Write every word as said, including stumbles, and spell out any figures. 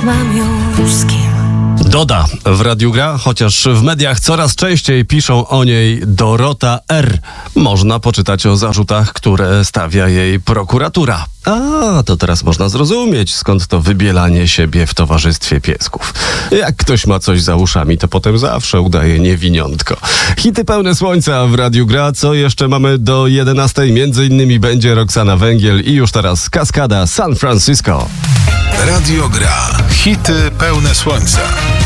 mam już z kim. Doda w Radiu Gra, chociaż w mediach coraz częściej piszą o niej Dorota R. Można poczytać o zarzutach, które stawia jej prokuratura. A, to teraz można zrozumieć, skąd to wybielanie siebie w towarzystwie piesków. Jak ktoś ma coś za uszami, to potem zawsze udaje niewiniątko. Hity pełne słońca w Radiu Gra. Co jeszcze mamy do jedenastej? Między innymi będzie Roxana Węgiel i już teraz Kaskada San Francisco. Radio Gra. Hity pełne słońca.